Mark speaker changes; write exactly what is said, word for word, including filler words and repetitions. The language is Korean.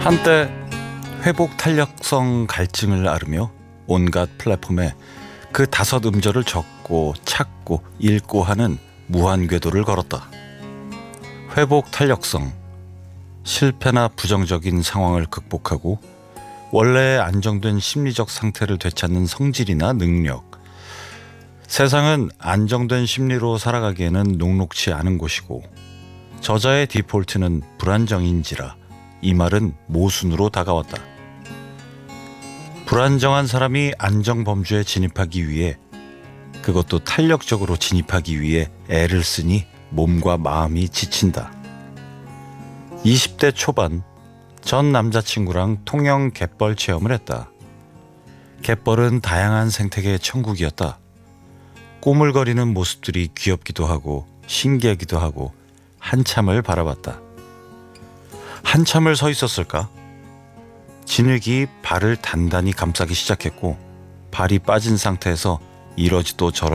Speaker 1: 한때 회복 탄력성 갈증을 앓으며 온갖 플랫폼에 그 다섯 음절을 적고 찾고 읽고 하는 무한 궤도를 걸었다. 회복 탄력성, 실패나 부정적인 상황을 극복하고 원래의 안정된 심리적 상태를 되찾는 성질이나 능력. 세상은 안정된 심리로 살아가기에는 녹록치 않은 곳이고 저자의 디폴트는 불안정인지라 이 말은 모순으로 다가왔다. 불안정한 사람이 안정범주에 진입하기 위해, 그것도 탄력적으로 진입하기 위해 애를 쓰니 몸과 마음이 지친다. 이십 대 초반 전 남자친구랑 통영 갯벌 체험을 했다. 갯벌은 다양한 생태계의 천국이었다. 꼬물거리는 모습들이 귀엽기도 하고 신기하기도 하고 한참을 바라봤다. 한참을 서 있었을까? 진흙이 발을 단단히 감싸기 시작했고 발이 빠진 상태에서 이러지도 저러지도